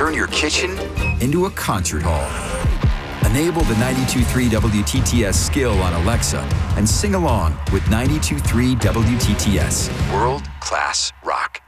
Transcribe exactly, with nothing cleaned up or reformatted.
turn your kitchen into a concert hall. Enable the ninety-two point three W T T S skill on Alexa and sing along with ninety-two point three W T T S. World-class rock.